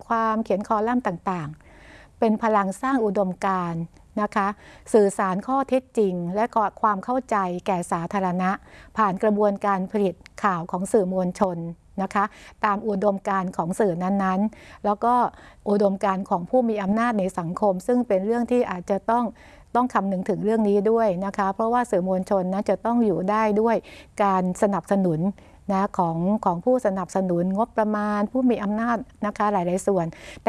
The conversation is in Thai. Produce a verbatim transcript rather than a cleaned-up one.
ความเขียนคอลัมน์ต่างๆเป็นพลังสร้างอุดมการณ์นะคะสื่อสารข้อเท็จจริงและความเข้าใจแก่สาธารณะผ่านกระบวนการผลิตข่าวของสื่อมวลชนนะคะตามอุดมการณ์ของสื่อนั้นๆแล้วก็อุดมการณ์ของผู้มีอำนาจในสังคมซึ่งเป็นเรื่องที่อาจจะต้องต้องคำนึงถึงเรื่องนี้ด้วยนะคะเพราะว่าสื่อมวลชนนะจะต้องอยู่ได้ด้วยการสนับสนุนนะของของผู้สนับสนุนงบประมาณผู้มีอำนาจนะคะหลายๆส่วน